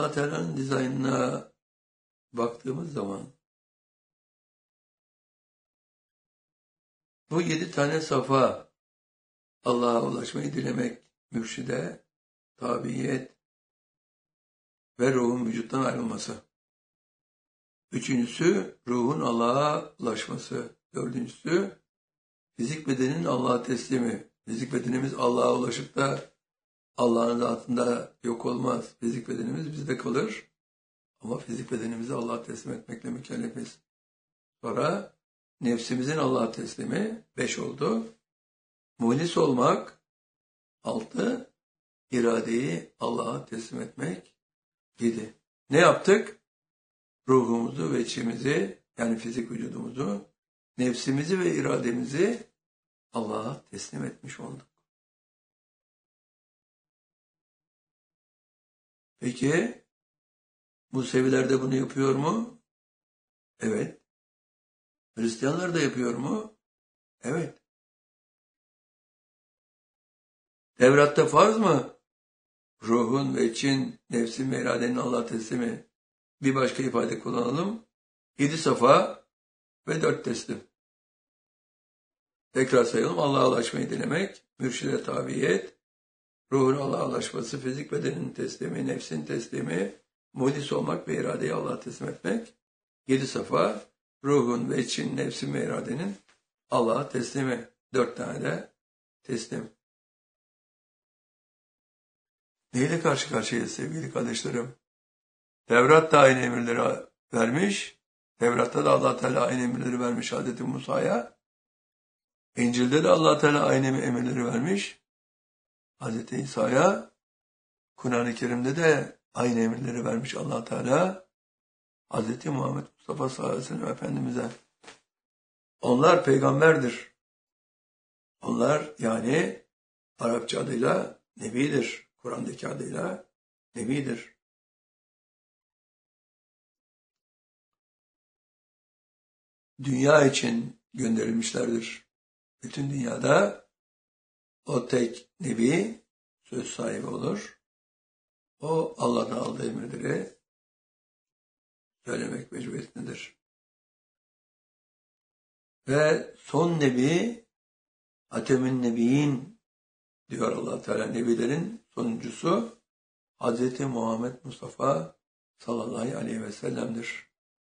Allah Teala'nın dizaynına baktığımız zaman bu 7 tane safa, Allah'a ulaşmayı dilemek, mürşide, tabiyet ve ruhun vücuttan ayrılması. Üçüncüsü, ruhun Allah'a ulaşması. Dördüncüsü, fizik bedenin Allah'a teslimi. Fizik bedenimiz Allah'a ulaşıp da Allah'ın zatında yok olmaz. Fizik bedenimiz bizde kalır. Ama fizik bedenimizi Allah'a teslim etmekle mükellefiz. Sonra nefsimizin Allah'a teslimi 5 oldu. Muhlis olmak 6. İradeyi Allah'a teslim etmek 7. Ne yaptık? Ruhumuzu ve içimizi, yani fizik vücudumuzu, nefsimizi ve irademizi Allah'a teslim etmiş olduk. Peki Museviler de bunu yapıyor mu? Evet. Hristiyanlar da yapıyor mu? Evet. Tevrat'ta farz mı? Ruhun ve için, nefsin ve iradenin Allah'a teslimi. Bir başka ifade kullanalım. 7 safa ve 4 teslim. Tekrar sayalım. Allah'a ulaşmayı dilemek, mürşide tabiyet, ruhun Allah'a ulaşması, fizik bedenin teslimi, nefsin teslimi, muhlis olmak ve iradeyi Allah'a teslim etmek. 7 safa, ruhun ve için, nefsin ve iradenin Allah'a teslimi. 4 tane de teslim. Neyle karşı karşıyayız sevgili kardeşlerim? Tevrat da aynı emirleri vermiş. Tevrat'ta da Allah Teala aynı emirleri vermiş Hazreti Musa'ya. İncil'de de Allah Teala aynı emirleri vermiş Hazreti İsa'ya. Kur'an-ı Kerim'de de aynı emirleri vermiş Allah Teala Hazreti Muhammed Mustafa sallallahu aleyhi ve sellem Efendimiz'e. Onlar peygamberdir. Onlar yani Arapça adıyla Nebidir. Kur'an'daki adıyla Nebidir. Dünya için gönderilmişlerdir. Bütün dünyada o tek Nebi söz sahibi olur. O Allah'tan aldığı emirleri söylemek mecburiyetindedir. Ve son Nebi Hatemün Nebiyin diyor Allah Teala. Nebilerin sonuncusu Hazreti Muhammed Mustafa sallallahu aleyhi ve sellem'dir.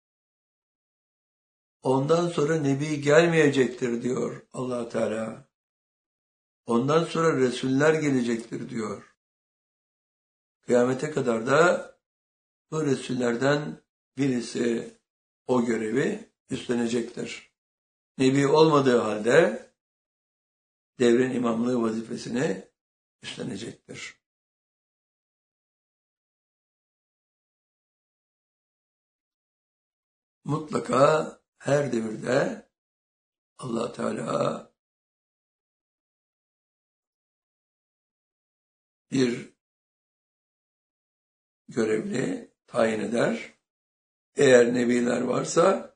Ondan sonra Nebi gelmeyecektir diyor Allah Teala. Ondan sonra Resuller gelecektir diyor. Kıyamete kadar da bu Resullerden birisi o görevi üstlenecektir. Nebi olmadığı halde devrin imamlığı vazifesini üstlenecektir. Mutlaka her devirde Allah Teala bir görevli tayin eder. Eğer nebiler varsa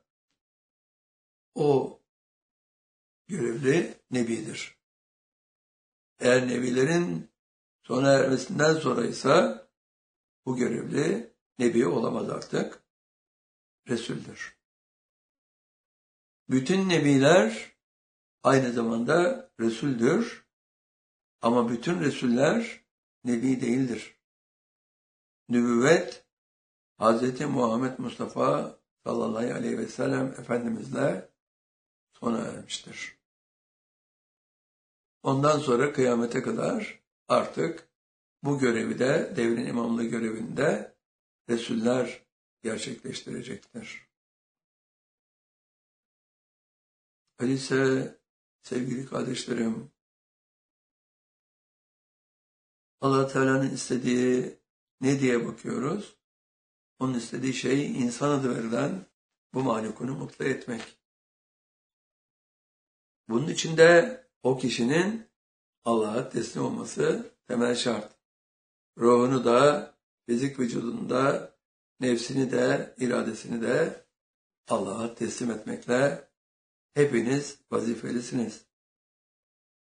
o görevli nebidir. Eğer nebilerin sona ermesinden sonra ise bu görevli nebi olamaz artık. Resul'dür. Bütün nebiler aynı zamanda Resul'dür. Ama bütün Resuller nebi değildir. Nübüvvet Hz. Muhammed Mustafa sallallahu aleyhi ve sellem Efendimizle sona ermiştir. Ondan sonra kıyamete kadar artık bu görevi de devrin imamlığı görevinde Resuller gerçekleştirecektir. Öyleyse sevgili kardeşlerim, Allah Teala'nın istediği ne diye bakıyoruz? Onun istediği şey insan adı verilen bu mahlukunu mutlu etmek. Bunun için de o kişinin Allah'a teslim olması temel şart. Ruhunu da, fizik vücudunu da, nefsini de, iradesini de Allah'a teslim etmekle hepiniz vazifelisiniz.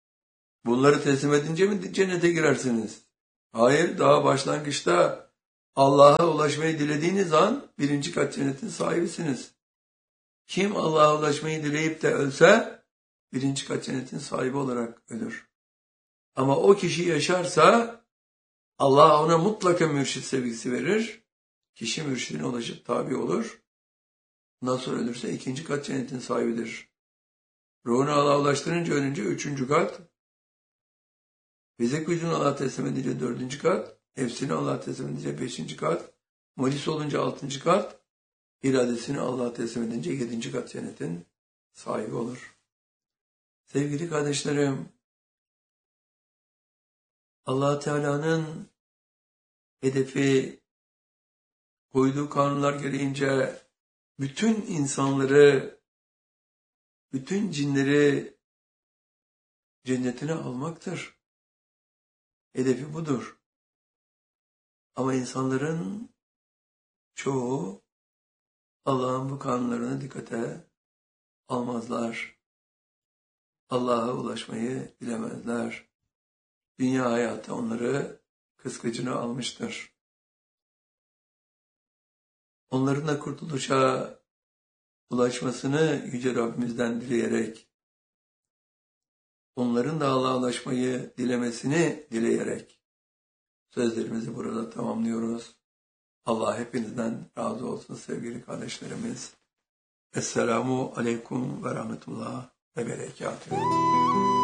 Bunları teslim edince mi cennete girersiniz? Hayır, daha başlangıçta Allah'a ulaşmayı dilediğiniz an 1. kat cennetin sahibisiniz. Kim Allah'a ulaşmayı dileyip de ölse 1. kat cennetin sahibi olarak ölür. Ama o kişi yaşarsa Allah ona mutlaka mürşit sevgisi verir. Kişi mürşidine ulaşıp tabi olur. Ondan sonra ölürse 2. kat cennetin sahibidir. Ruhunu Allah'a ulaştırınca ölünce 3. kat. Fizik gücünü Allah'a teslim edince 4. kat. Nefsini Allah'a teslim edince 5. kat. Mulis olunca 6. kat. İradesini Allah'a teslim edince 7. kat cennetin sahibi olur. Sevgili kardeşlerim, Allah Teala'nın hedefi, koyduğu kanunlar gereğince bütün insanları, bütün cinleri cennetine almaktır. Hedefi budur. Ama insanların çoğu Allah'ın bu kanunlarını dikkate almazlar. Allah'a ulaşmayı bilemezler. Dünya hayatı onları kıskıcına almıştır. Onların da kurtuluşa ulaşmasını Yüce Rabbimizden dileyerek, onların da Allah'a ulaşmayı dilemesini dileyerek sözlerimizi burada tamamlıyoruz. Allah hepinizden razı olsun sevgili kardeşlerimiz. Esselamu aleyküm ve rahmetullah ve berekatuhu.